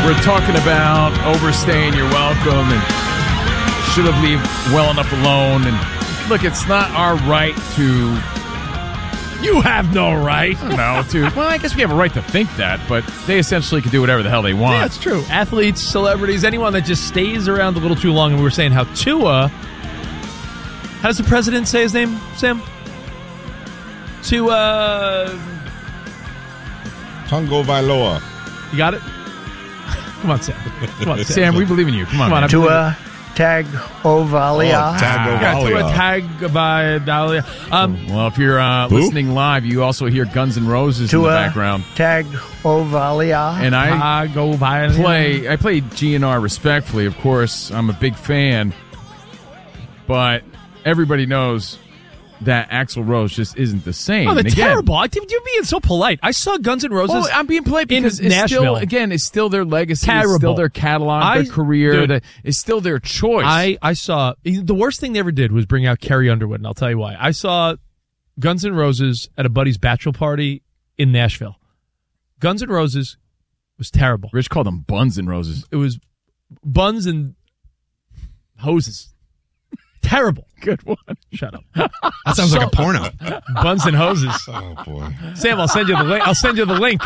We're talking about overstaying your welcome and should have leave well enough alone. And look, it's not our right to... You have no right. Well, I guess we have a right to think that, but they essentially can do whatever the hell they want. Yeah, that's true. Athletes, celebrities, anyone that just stays around a little too long. And we were saying how Tua... How does the president say his name, Sam? Tua... Tagovailoa. You got it? Come on, Sam. Come on, Sam, we believe in you. Come on. Tua Tagovailoa. Tagovailoa. Well, if you're listening live, you also hear Guns N' Roses in the background. Tagovailoa. And I play GNR respectfully. Of course, I'm a big fan. But everybody knows that Axl Rose just isn't the same. Oh, they're terrible. You're being so polite. I saw Guns N' Roses. Well, I'm being polite because in Nashville. It's still their legacy. Terrible. It's still their catalog, their career. It's still their choice. I saw... The worst thing they ever did was bring out Carrie Underwood, and I'll tell you why. I saw Guns N' Roses at a buddy's bachelor party in Nashville. Guns N' Roses was terrible. Rich called them Buns N' Roses. It was buns and hoses. Terrible. Good one. Shut up. That sounds like a porno. Buns and hoses. Oh, boy. Sam, I'll send you the link.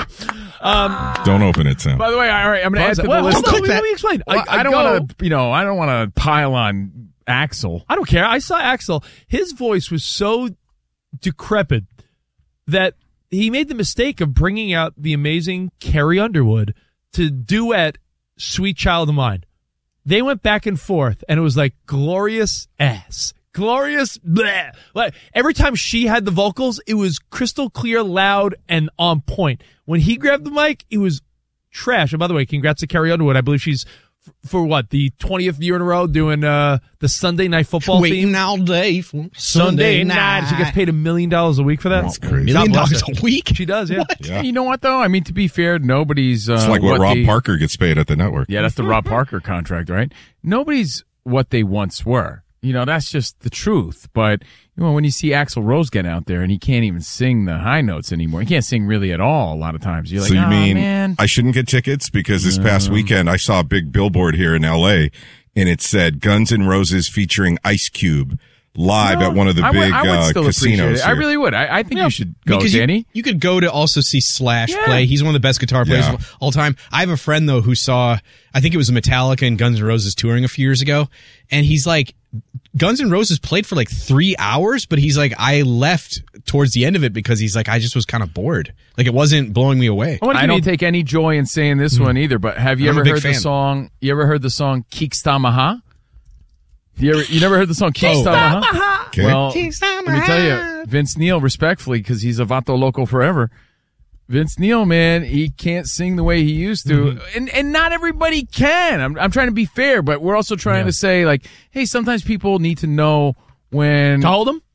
Don't open it, Sam. By the way, all right, I'm going to add to the list. Let me explain. Well, I don't want to pile on Axl. I don't care. I saw Axl. His voice was so decrepit that he made the mistake of bringing out the amazing Carrie Underwood to duet Sweet Child of Mine. They went back and forth, and it was like glorious ass. Glorious bleh. Like, every time she had the vocals, it was crystal clear, loud, and on point. When he grabbed the mic, it was trash. And by the way, congrats to Carrie Underwood. I believe she's, for what, the 20th year in a row doing the Sunday Night Football Waiting theme? all day for Sunday night. She gets paid $1 million a week for that. That's crazy. $1 million a week? She does, yeah. Yeah. You know what, though? I mean, to be fair, nobody's... It's like what Rob Parker gets paid at the network. Yeah, that's the Rob Parker contract, right? Nobody's what they once were. That's just the truth. But when you see Axl Rose get out there and he can't even sing the high notes anymore, he can't sing really at all a lot of times. You're like, so you mean man. I shouldn't get tickets? Because this past weekend I saw a big billboard here in L.A. and it said Guns N' Roses featuring Ice Cube live at one of the big casinos. I really would. I think you should go, because Danny. You could go to also see Slash play. He's one of the best guitar players of all time. I have a friend, though, who saw, I think it was Metallica and Guns N' Roses touring a few years ago, and he's like, Guns N' Roses played for like 3 hours, but he's like, I left towards the end of it because he's like, I just was kind of bored. Like, it wasn't blowing me away. I don't take any joy in saying this one either, but have you ever heard the song? You ever heard the song Kicksta Maha? You never heard the song Kicksta Maha? Okay. Well, let me tell you, Vince Neil, respectfully, because he's a Vato Loco forever. Vince Neil, man, he can't sing the way he used to, and not everybody can. I'm trying to be fair, but we're also trying to say, like, hey, sometimes people need to know when to hold them.